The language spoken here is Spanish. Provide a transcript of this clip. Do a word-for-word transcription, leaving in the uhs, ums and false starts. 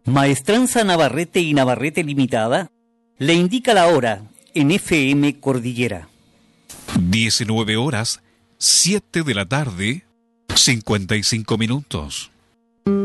Maestranza Navarrete y Navarrete Limitada le indica la hora en F M Cordillera. diecinueve horas, siete de la tarde, cincuenta y cinco minutos.